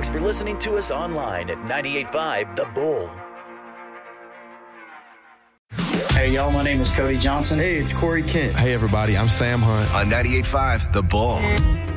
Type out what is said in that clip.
Thanks for listening to us online at 98.5 The Bull. Hey, y'all, my name is Cody Johnson. Hey, it's Corey Kent. Hey, everybody, I'm Sam Hunt. On 98.5 The Bull.